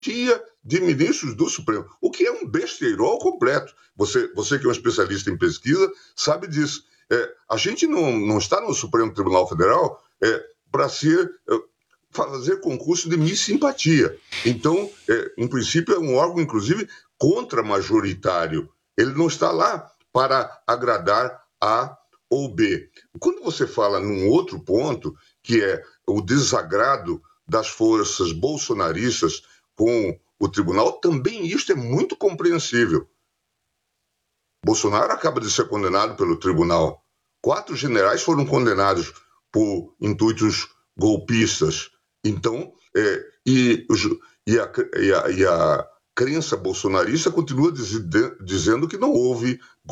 de ministros do Supremo, o que é um besteirol completo. Você que é um especialista em pesquisa sabe disso. A gente não está no Supremo Tribunal Federal para fazer concurso de Miss Simpatia. Então, em princípio, é um órgão, inclusive, contra-majoritário. Ele não está lá para agradar A ou B. Quando você fala num outro ponto, que é o desagrado das forças bolsonaristas com o tribunal, também isso é muito compreensível. Bolsonaro acaba de ser condenado pelo tribunal. 4 generais foram condenados por intuitos golpistas. Então, a crença bolsonarista continua dizendo que não houve